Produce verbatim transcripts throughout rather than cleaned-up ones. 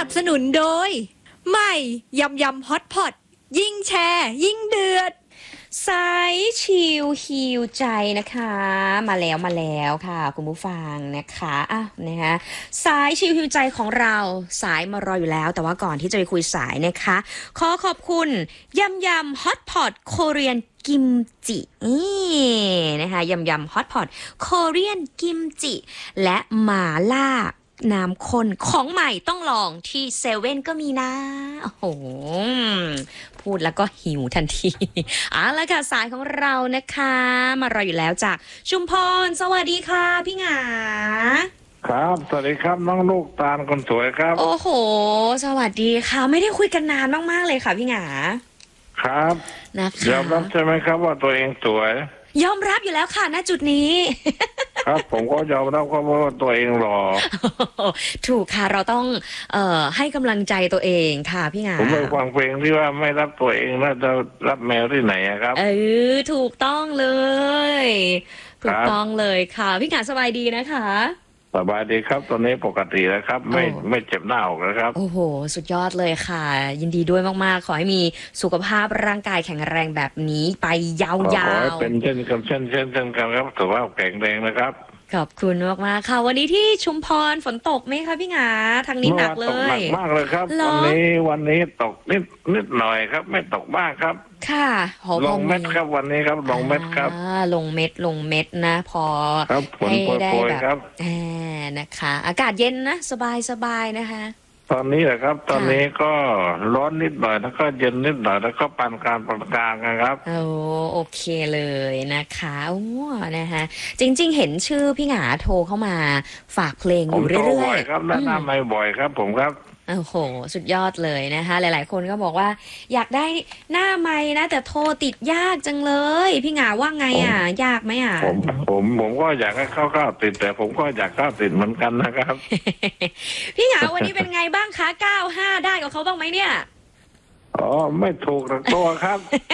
บสนุนโดยใหม่ยำยำฮอตพอตยิ่งแชร์ยิ่งเดือดสายชิลฮิวใจนะคะมาแล้วมาแล้วค่ะคุณผู้ฟังนะคะอ่ะนะคะสายชิลฮิวใจของเราสายมารออยู่แล้วแต่ว่าก่อนที่จะไปคุยสายนะคะขอขอบคุณยำยำฮอตพอตโคเรียนกิมจินี่นะคะยำยำฮอตพอตโคเรียนกิมจิและหม่าล่าน้ำข้นของใหม่ต้องลองที่เซเว่นก็มีนะโอ้โหพูดแล้วก็หิวทันทีเอาละค่ะสายของเรานะคะมารออยู่แล้วจากชุมพรสวัสดีค่ะพี่หงาครับสวัสดีครับน้องลูกตาลคนสวยครับโอ้โหสวัสดีค่ะไม่ได้คุยกันนานมากๆเลยค่ะพี่หงาครับนะคะยอมรับใช่ไหมครับว่าตัวเองสวยยอมรับอยู่แล้วค่ะณจุดนี้ครับผมก็ยอมรับครับว่าตัวเองหล่อถูกค่ะเราต้องเอ่อให้กำลังใจตัวเองค่ะพี่หงาผมไปฟังเพลงที่ว่าไม่รับตัวเองแล้วจะรับแมวที่ไหนอะครับเออถูกต้องเลยถูกต้องเลยค่ะพี่หงาสบายดีนะคะสบายดีครับตอนนี้ปกติแล้วครับไม่ไม่เจ็บหน้าอกแล้วครับโอ้โหสุดยอดเลยค่ะยินดีด้วยมากๆขอให้มีสุขภาพร่างกายแข็งแรงแบบนี้ไปยาวๆขอให้เป็นเช่นกันเช่นเช่นเช่นกันครับสุขภาพแข็งแรงนะครับขอบคุณมากๆค่ะวันนี้ที่ชุมพรฝนตกไหมคะพี่หงาทางนี้หนักเลยตกหนักมากเลยครับวันนี้วันนี้ตกนิดนิดหน่อยครับไม่ตกมากครับค่ะลงเม็ดครับวันนี้ครับลงเม็ดครับลงเม็ดลงเม็ดนะพอครับฝนโปรยครับอ่านะคะอากาศเย็นนะสบายสบายนะคะตอนนี้แหละครับตอนนี้ก็ร้อนนิดหน่อยแล้วก็เย็นนิดหน่อยแล้วก็ปานกลางปานกลางนะครับโอ้โอเคเลยนะคะโอ้นะคะจริงๆเห็นชื่อพี่หงาโทรเข้ามาฝากเพลงอยู่เรื่อยๆครับแนะนำไม่บ่อยครับผมครับโอ้โหสุดยอดเลยนะคะหลายๆคนก็บอกว่าอยากได้หน้าไมค์นะแต่โทรติดยากจังเลยพี่หงาว่าไงอ่ะยากไหมอ่ะผมผมผมก็อยากให้เข้าเข้าติดแต่ผมก็อยากเข้าติดเหมือนกันนะครับพี่หงาวันนี้เป็นไงบ้างคะเก้าห้าได้กับเขาบ้างไหมเนี่ยอ๋อไม่ถูกทั้งตัวครับ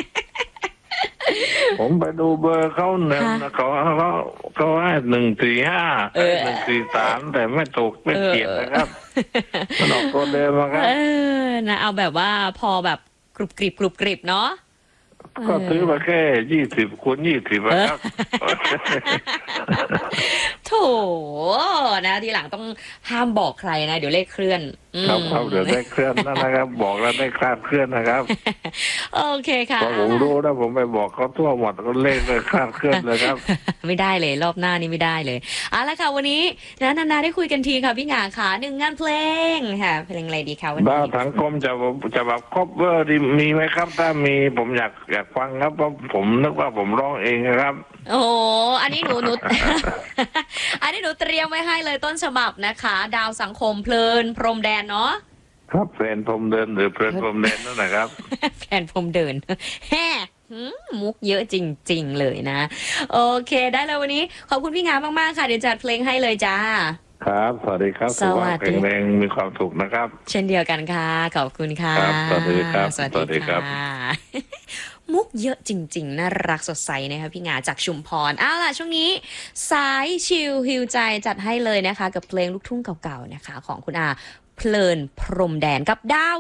ผมไปดูเบอร์เขาหนึ่งเขาเขาเขาให้หนึ่งสี่ห้าหนึ่งสี่สามแต่ไม่ถูกไม่เกียดนะครับมันออกตัวเดิมครับเออนะเอาแบบว่าพอแบบกรุบกริบกรุบกริบเนาะก็ซื้อมาแค่ยี่สิบคูณยี่สิบครับโถนะทีหลังต้องห้ามบอกใครนะเดี๋ยวเลขเคลื่อนครับครับเดี๋ยวได้เคลื่อนนะครับบอกแล้วได้คลาดเคลื่อนนะครับโอเคค่ะพอผมรู้นะผมไปบอกเขาทั่วหมดก็เลขเลยคลาดเคลื่อนเลยครับไม่ได้เลยรอบหน้านี้ไม่ได้เลยเอาละค่ะวันนี้นะนานาได้คุยกันทีค่ะพี่หงาค่ะหนึ่งงานเพลงค่ะเพลงอะไรดีคะวันนี้บ้าถังกรมจะจะแบบครอบเวอร์ดีมีไหมครับถ้ามีผมอยากอยากฟังครับเพราะผมนึกว่าผมร้องเองครับโอ้อันนี้หนูหนูอันนี้หนูเตรียมไว้ให้เลยต้นฉบับนะคะดาวสังคมเพลินพรมแดนเนาะครับแฟนผมเดินหรือเพลินพรมแดนนั่นนะครับแฟนผมเดินแฮ่มุกเยอะจริงๆเลยนะโอเคได้แล้ววันนี้ขอบคุณพี่งามมากๆค่ะเดี๋ยวจัดเพลงให้เลยจ้าครับสวัสดีครับสวัสดีแรงมีความสุขนะครับเช่นเดียวกันค่ะขอบคุณค่ะสวัสดีครับสวัสดีครับมุกเยอะจริงๆน่ารักสดใสนะคะพี่งาจากชุมพรเอาล่ะช่วงนี้สายชิลฮิวใจจัดให้เลยนะคะกับเพลงลูกทุ่งเก่าๆนะคะของคุณอาเพลินพรมแดนกับดาว